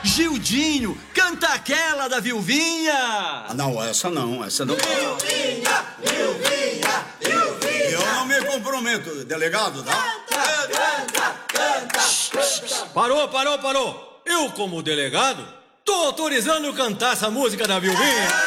Gildinho, canta aquela da Vilvinha! Ah, não, essa não. Vilvinha, Vilvinha, Vilvinha. Eu não me comprometo, delegado, tá? Canta. Parou. Eu, como delegado, tô autorizando cantar essa música da Vilvinha.